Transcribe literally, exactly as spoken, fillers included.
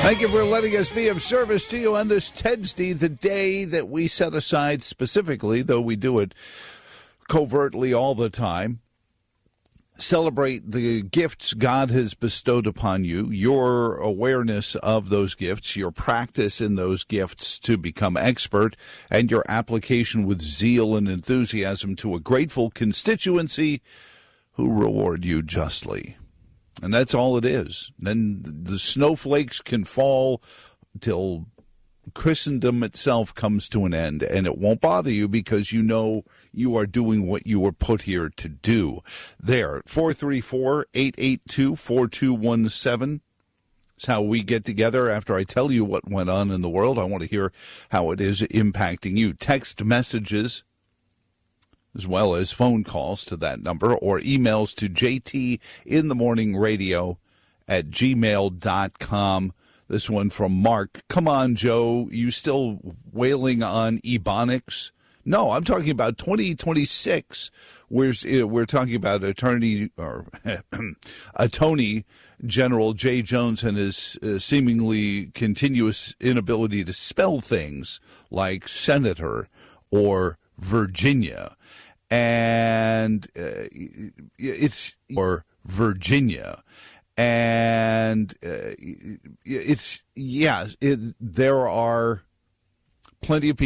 Thank you for letting us be of service to you on this Tuesday, the day that we set aside specifically, though we do it covertly all the time. Celebrate the gifts God has bestowed upon you, your awareness of those gifts, your practice in those gifts to become expert, and your application with zeal and enthusiasm to a grateful constituency who reward you justly. And that's all it is. Then the snowflakes can fall till Christendom itself comes to an end, and it won't bother you because you know you are doing what you were put here to do. There, four three four, eight eight two, four two one seven is how we get together. After I tell you what went on in the world, I want to hear how it is impacting you. Text messages as well as phone calls to that number or emails to jtinthemorningradio at gmail dot com. This one from Mark. Come on, Joe. You still wailing on Ebonics? No, I'm talking about twenty twenty-six. We're, we're talking about Attorney or Attorney General Jay Jones and his uh, seemingly continuous inability to spell things like senator or Virginia. And uh, it's or Virginia. And uh, it's, yeah, it, there are plenty of people